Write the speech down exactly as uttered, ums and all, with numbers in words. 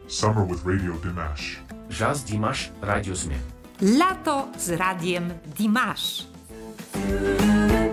Summer with Radio Dimash. Jazz Dimash Radio Smie. Lato z radiem Dimash.